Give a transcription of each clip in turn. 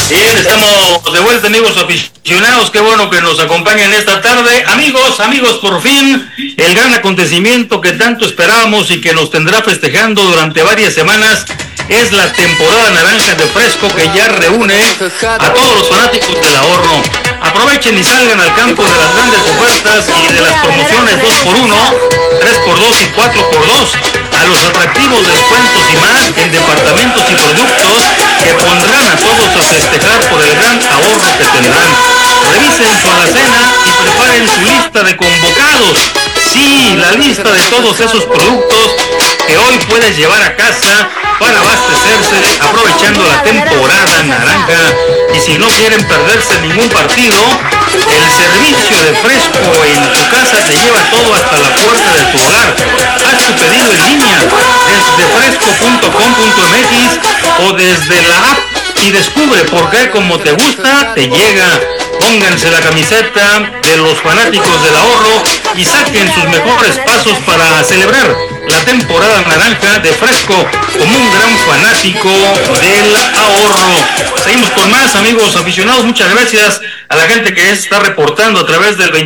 Bien, estamos de vuelta, amigos aficionados. Qué bueno que nos acompañan esta tarde. Amigos, por fin, el gran acontecimiento que tanto esperábamos y que nos tendrá festejando durante varias semanas es la temporada naranja de Fresco, que ya reúne a todos los fanáticos del ahorro. Aprovechen y salgan al campo de las grandes ofertas y de las promociones 2x1, 3x2 y 4x2, a los atractivos descuentos y más en departamentos y productos que pondrán a todos a festejar por el gran ahorro que tendrán. Revisen su alacena y preparen su lista de convocados. Sí, la lista de todos esos productos que hoy puedes llevar a casa para abastecerse aprovechando la temporada naranja. Y si no quieren perderse ningún partido, el servicio de Fresco en tu casa te lleva todo hasta la puerta de tu hogar. Haz tu pedido en línea desde fresco.com.mx o desde la app y descubre por qué como te gusta te llega. Pónganse la camiseta de los fanáticos del ahorro y saquen sus mejores pasos para celebrar la temporada naranja de Fresco como un gran fanático del ahorro. Seguimos con más, amigos aficionados. Muchas gracias a la gente que está reportando a través del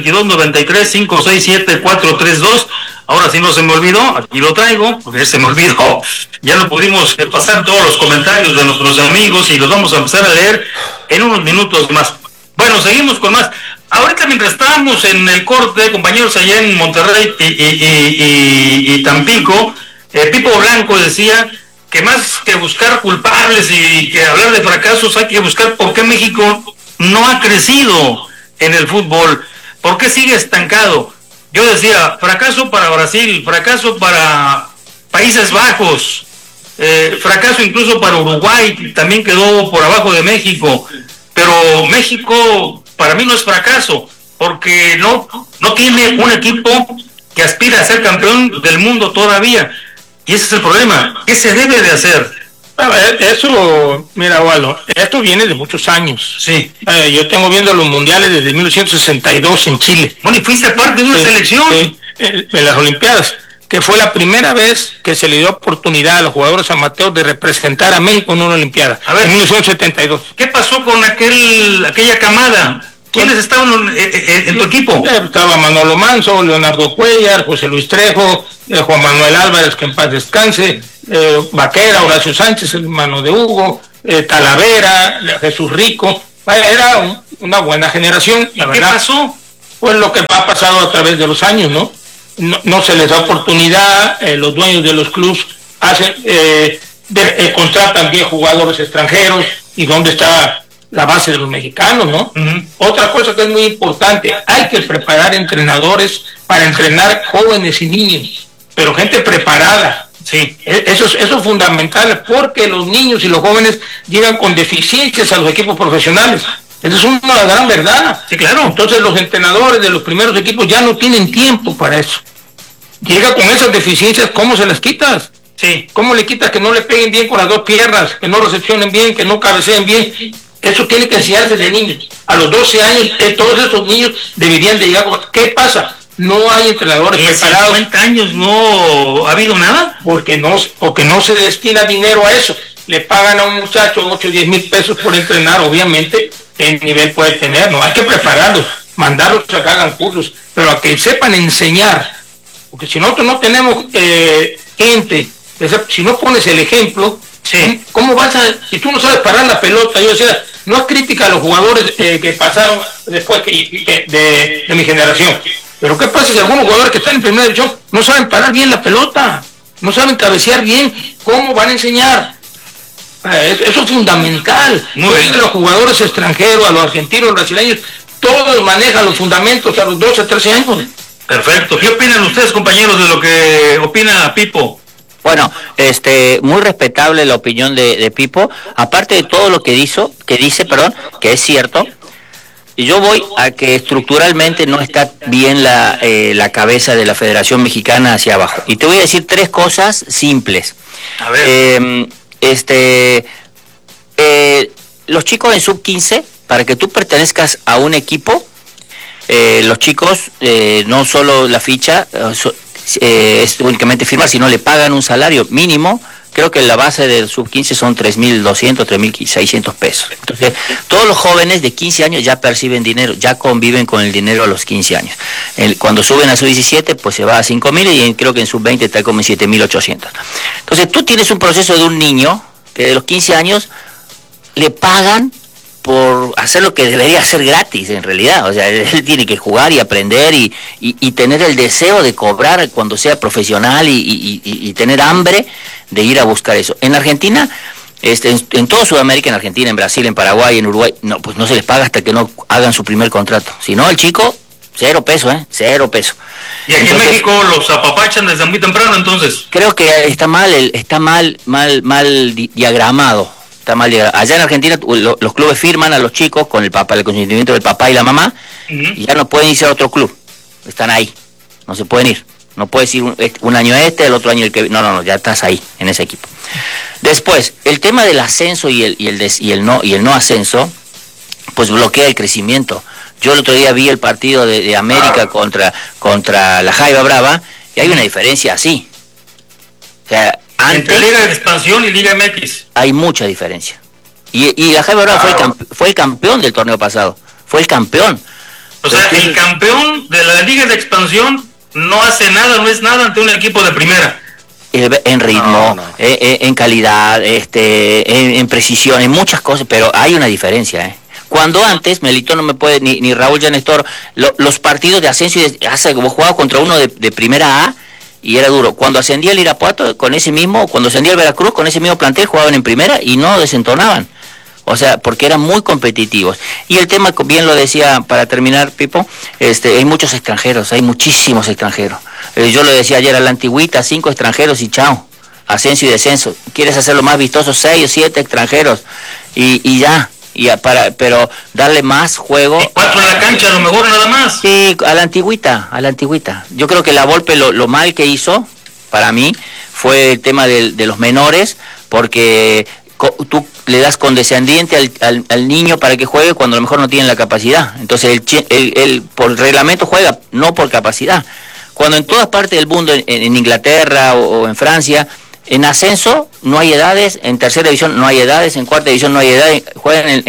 2293-567-432. Ahora sí no se me olvidó, aquí lo traigo, porque se me olvidó. Ya no pudimos pasar todos los comentarios de nuestros amigos y los vamos a empezar a leer en unos minutos más. Bueno, seguimos con más. Ahorita mientras estábamos en el corte, compañeros, allá en Monterrey y Tampico, Pipo Blanco decía que más que buscar culpables y que hablar de fracasos, hay que buscar por qué México no ha crecido en el fútbol, por qué sigue estancado. Yo decía, fracaso para Brasil, fracaso para Países Bajos, fracaso incluso para Uruguay, también quedó por abajo de México. Pero México para mí no es fracaso, porque no tiene un equipo que aspira a ser campeón del mundo todavía. Y ese es el problema. ¿Qué se debe de hacer? Eso, mira, Waldo, esto viene de muchos años. Sí. Yo tengo viendo los mundiales desde 1962 en Chile. Bueno, y fuiste parte de una selección. En las Olimpiadas, que fue la primera vez que se le dio oportunidad a los jugadores amateurs de representar a México en una Olimpiada. A ver, en 1972. ¿Qué pasó con aquella camada? ¿Quiénes estaban en tu equipo? Estaba Manolo Manso, Leonardo Cuellar, José Luis Trejo, Juan Manuel Álvarez, que en paz descanse, Vaquera, Horacio Sánchez, el hermano de Hugo, Talavera, Jesús Rico. Era una buena generación, la verdad. ¿Qué pasó? Pues lo que ha pasado a través de los años, ¿no? No se les da oportunidad, los dueños de los clubes contratan bien jugadores extranjeros, y dónde está la base de los mexicanos, ¿no? Uh-huh. Otra cosa que es muy importante, hay que preparar entrenadores para entrenar jóvenes y niños, pero gente preparada. Sí. Eso es fundamental, porque los niños y los jóvenes llegan con deficiencias a los equipos profesionales. Esa es una gran verdad. Sí, claro. Entonces los entrenadores de los primeros equipos ya no tienen tiempo para eso. Llega con esas deficiencias, ¿cómo se las quitas? Sí. ¿Cómo le quitas que no le peguen bien con las dos piernas, que no recepcionen bien, que no cabeceen bien? Eso tiene que enseñarse de niños. A los 12 años, todos esos niños deberían de llegar. ¿Qué pasa? No hay entrenadores preparados. ¿En 50 años no ha habido nada? Porque no se destina dinero a eso. Le pagan a un muchacho 8 o 10 mil pesos por entrenar, obviamente. ¿Qué nivel puede tener? No, hay que prepararlos, mandarlos a que hagan cursos, pero a que sepan enseñar, porque si nosotros no tenemos gente, si no pones el ejemplo, sí. ¿Cómo vas a, si tú no sabes parar la pelota? Yo decía, no es crítica a los jugadores que pasaron después de mi generación, pero ¿qué pasa si algunos jugadores que están en primera división no saben parar bien la pelota, no saben cabecear bien? ¿Cómo van a enseñar? Eso es fundamental. Los jugadores extranjeros, a los argentinos, brasileños, todos manejan los fundamentos a los 12, 13 años. Perfecto. ¿Qué opinan ustedes, compañeros, de lo que opina Pipo? Bueno, muy respetable la opinión de Pipo, aparte de todo lo que dice, que es cierto. Yo voy a que estructuralmente no está bien la cabeza de la Federación Mexicana hacia abajo. Y te voy a decir 3 cosas simples. A ver. Los chicos en sub-15, para que tú pertenezcas a un equipo, los chicos, no solo la ficha es únicamente firmar, sino le pagan un salario mínimo Creo que la base del sub-15 son 3.200, 3.600 pesos. Entonces, todos los jóvenes de 15 años ya perciben dinero, ya conviven con el dinero a los 15 años. Cuando suben a sub-17, pues se va a 5.000 y creo que en sub-20 está como en 7.800. Entonces, tú tienes un proceso de un niño que de los 15 años le pagan por hacer lo que debería hacer gratis en realidad. O sea, él tiene que jugar y aprender y tener el deseo de cobrar cuando sea profesional y tener hambre de ir a buscar eso. En Argentina, en toda Sudamérica, en Argentina, en Brasil, en Paraguay, en Uruguay, no, pues no se les paga hasta que no hagan su primer contrato. Si no, el chico, 0 pesos, 0 pesos. Y aquí entonces, en México los apapachan desde muy temprano, entonces. Creo que está mal diagramado. Está mal llegado. Allá en Argentina los clubes firman a los chicos con el consentimiento del papá y la mamá, y ya no pueden irse a otro club. Están ahí, no se pueden ir. No puedes ir un año el otro año el que... No, ya estás ahí, en ese equipo. Después, el tema del ascenso y el no ascenso, pues bloquea el crecimiento. Yo el otro día vi el partido de América contra la Jaiba Brava, y hay una diferencia así. O sea, entre Liga de Expansión y Liga MX. Hay mucha diferencia. Y la Jaiba Brava fue el campeón del torneo pasado. Fue el campeón. O sea, el campeón de la Liga de Expansión no hace nada, no es nada ante un equipo de primera. En ritmo, en calidad, en precisión, en muchas cosas, pero hay una diferencia, Cuando antes, Melito no me puede, ni Raúl Yanestor, los partidos de ascenso vos jugabas contra uno de primera A, y era duro. Cuando ascendía el Irapuato, cuando ascendía el Veracruz, con ese mismo plantel jugaban en primera y no desentonaban. O sea, porque eran muy competitivos. Y el tema, bien lo decía para terminar, Pipo, hay muchos extranjeros, hay muchísimos extranjeros. Yo lo decía ayer a la antigüita, 5 extranjeros y chao, ascenso y descenso. ¿Quieres hacerlo más vistoso? 6 o 7 extranjeros y ya. Pero darle más juego. 4 en la cancha, a lo mejor nada más. Sí, a la antigüita. Yo creo que la Volpe lo mal que hizo, para mí, fue el tema de los menores, porque tú le das condescendiente al niño para que juegue cuando a lo mejor no tiene la capacidad. Entonces él por reglamento juega, no por capacidad. Cuando en todas partes del mundo, en Inglaterra o en Francia, en ascenso no hay edades, en tercera división no hay edades, en cuarta división no hay edades, juegan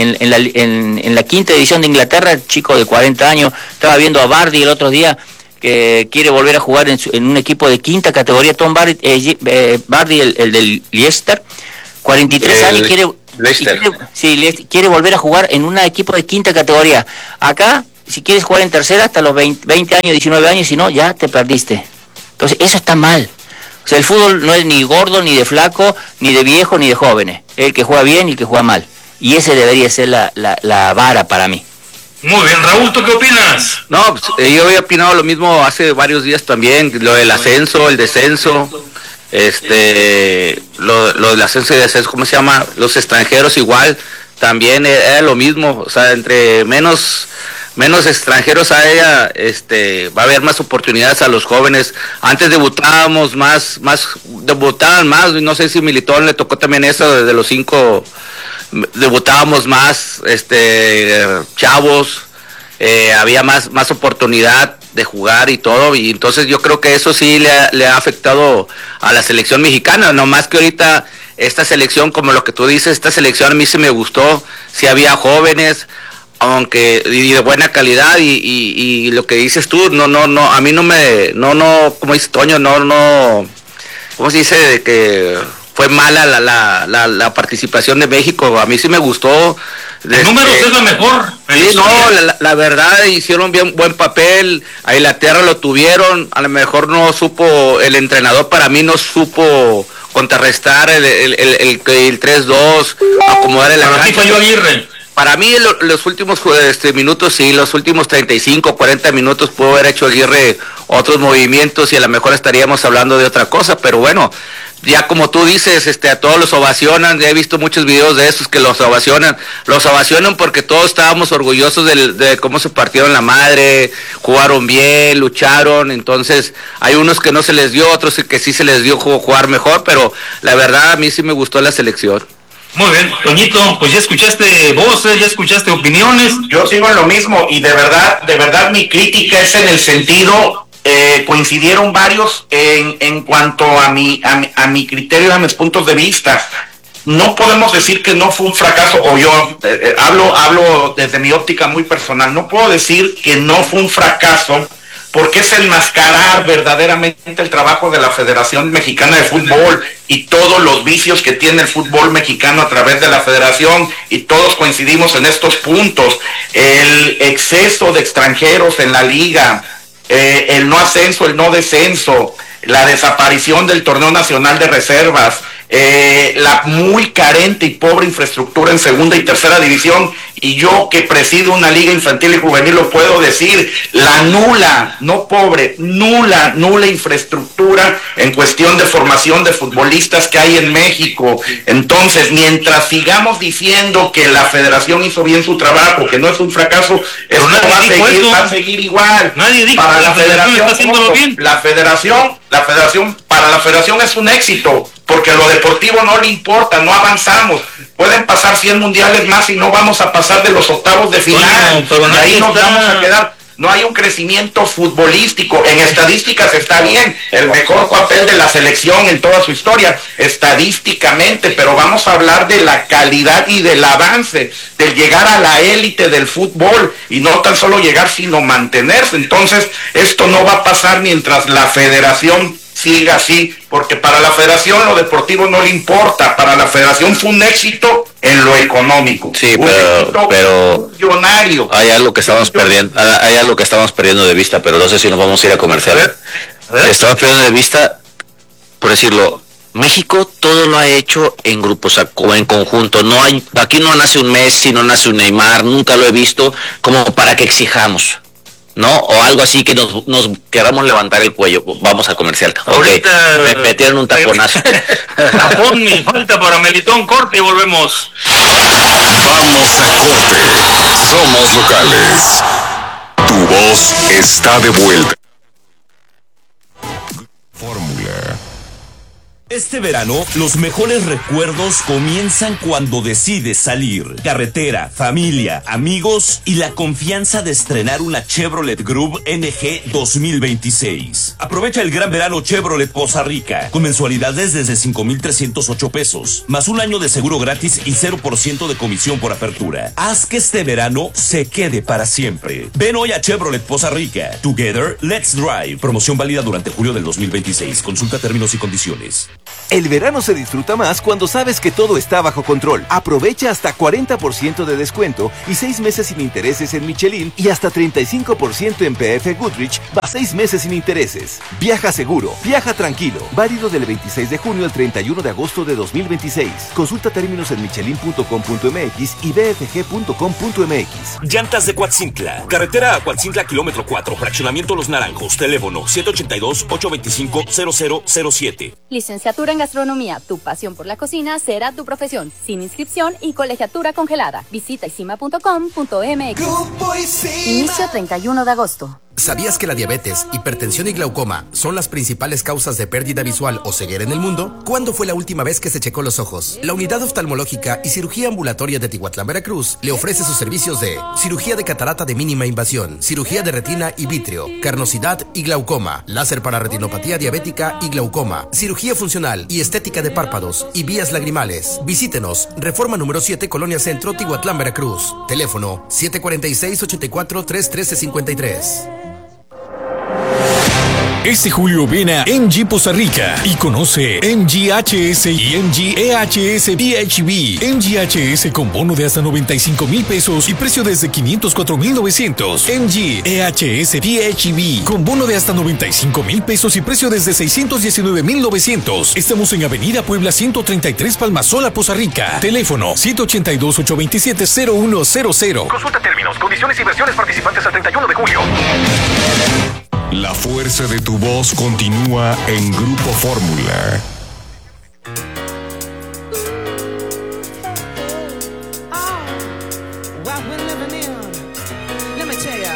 en la quinta división de Inglaterra, chico de 40 años. Estaba viendo a Bardi el otro día, que quiere volver a jugar en un equipo de quinta categoría. Tom Bardi, el del Leicester, 43 años, quiere volver a jugar en un equipo de quinta categoría. Acá, si quieres jugar en tercera, hasta los 20 años, 19 años, si no, ya te perdiste. Entonces, eso está mal. O sea, el fútbol no es ni gordo, ni de flaco, ni de viejo, ni de jóvenes. Es el que juega bien y el que juega mal. Y ese debería ser la vara para mí. Muy bien, Raúl, ¿tú qué opinas? No, pues, yo había opinado lo mismo hace varios días también, lo del ascenso, el descenso, lo del ascenso y descenso, ¿cómo se llama? Los extranjeros igual, también era lo mismo, o sea, entre menos extranjeros haya, va a haber más oportunidades a los jóvenes. Antes debutaban más, no sé si Militón le tocó también eso, desde los 5 debutábamos más, chavos, había más oportunidad de jugar y todo, y entonces yo creo que eso sí le ha afectado a la selección mexicana, no más que ahorita esta selección, como lo que tú dices, esta selección a mí sí me gustó, sí había jóvenes, aunque y de buena calidad, y lo que dices tú, no, a mí como dice Toño, ¿cómo se dice? De que fue mala la participación de México, a mí sí me gustó. El número es lo mejor. Sí, no, la verdad hicieron bien buen papel, a Inglaterra lo tuvieron, a lo mejor no supo, el entrenador para mí no supo contrarrestar el 3-2, acomodar el cancha. Falló Aguirre. Para mí los últimos minutos, sí, los últimos 35, 40 minutos pudo haber hecho Aguirre otros movimientos y a lo mejor estaríamos hablando de otra cosa, pero bueno, ya como tú dices, a todos los ovacionan, he visto muchos videos de esos que los ovacionan porque todos estábamos orgullosos de cómo se partieron la madre, jugaron bien, lucharon, entonces hay unos que no se les dio, otros que sí se les dio jugar mejor, pero la verdad a mí sí me gustó la selección. Muy bien, Toñito, pues ya escuchaste voces, ya escuchaste opiniones. Yo sigo en lo mismo y de verdad mi crítica es en el sentido coincidieron varios en cuanto a mi criterio, a mis puntos de vista. No podemos decir que no fue un fracaso, o yo hablo desde mi óptica muy personal, no puedo decir que no fue un fracaso, porque es enmascarar verdaderamente el trabajo de la Federación Mexicana de Fútbol y todos los vicios que tiene el fútbol mexicano a través de la federación, y todos coincidimos en estos puntos: el exceso de extranjeros en la liga, el no ascenso, el no descenso, la desaparición del torneo nacional de reservas, la muy carente y pobre infraestructura en segunda y tercera división, y yo que presido una liga infantil y juvenil lo puedo decir, la nula, no pobre, nula infraestructura en cuestión de formación de futbolistas que hay en México. Entonces, mientras sigamos diciendo que la federación hizo bien su trabajo, que no es un fracaso, esto va a seguir igual. Nadie dijo para que la federación está haciéndolo bien. La federación, para la federación es un éxito, porque lo deportivo no le importa, no avanzamos. Pueden pasar 100 mundiales más y no vamos a pasar de los octavos de final. Bueno, y ahí nos vamos a quedar. No hay un crecimiento futbolístico. En estadísticas está bien, el mejor papel de la selección en toda su historia, estadísticamente, pero vamos a hablar de la calidad y del avance, del llegar a la élite del fútbol, y no tan solo llegar, sino mantenerse. Entonces, esto no va a pasar mientras la federación siga así, porque para la federación lo deportivo no le importa. Para la federación fue un éxito en lo económico. Sí, un pero millonario. hay algo que estamos perdiendo de vista, pero no sé si nos vamos a ir a comercial. A ver. Estamos perdiendo de vista, por decirlo, México todo lo ha hecho en grupos, o en conjunto. Aquí no nace un Messi, no nace un Neymar, nunca lo he visto como para que exijamos, ¿no? O algo así que nos queramos levantar el cuello. Vamos a comercial. Ahorita me metieron un taponazo. Tapón y falta para Melitón, corte y volvemos. Vamos a corte. Somos locales. Tu voz está de vuelta. Fórmula. Este verano, los mejores recuerdos comienzan cuando decides salir. Carretera, familia, amigos y la confianza de estrenar una Chevrolet Groove NG 2026. Aprovecha el gran verano Chevrolet Poza Rica, con mensualidades desde 5,308 pesos, más un año de seguro gratis y 0% de comisión por apertura. Haz que este verano se quede para siempre. Ven hoy a Chevrolet Poza Rica. Together, let's drive. Promoción válida durante julio del 2026. Consulta términos y condiciones. El verano se disfruta más cuando sabes que todo está bajo control. Aprovecha hasta 40% de descuento y 6 meses sin intereses en Michelin, y hasta 35% en PF Goodrich, más 6 meses sin intereses. Viaja seguro, viaja tranquilo. Válido del 26 de junio al 31 de agosto de 2026. Consulta términos en michelin.com.mx y bfg.com.mx. Llantas de Coatzintla. Carretera a Coatzintla, kilómetro 4, fraccionamiento Los Naranjos. Teléfono 782-825-0007. Licenciatura en Gastronomía, tu pasión por la cocina será tu profesión, sin inscripción y colegiatura congelada. Visita isima.com.mx. Inicio 31 de agosto. ¿Sabías que la diabetes, hipertensión y glaucoma son las principales causas de pérdida visual o ceguera en el mundo? ¿Cuándo fue la última vez que se checó los ojos? La Unidad Oftalmológica y Cirugía Ambulatoria de Tihuatlán, Veracruz, le ofrece sus servicios de cirugía de catarata de mínima invasión, cirugía de retina y vítreo, carnosidad y glaucoma, láser para retinopatía diabética y glaucoma, cirugía funcional y estética de párpados y vías lagrimales. Visítenos, Reforma número 7, Colonia Centro, Tihuatlán, Veracruz. Teléfono 746-84-313-53. Este julio ven a MG Poza Rica y conoce MGHS y MGEHS PHB. MGHS con bono de hasta 95,000 pesos y precio desde 504,900. MGEHS PHB con bono de hasta 95,000 pesos y precio desde 619,900. Estamos en Avenida Puebla 133, Palmasola, Poza Rica. Teléfono 782-827-0100. Consulta términos, condiciones y versiones participantes al 31 de julio. La fuerza de tu voz continúa en Grupo Fórmula.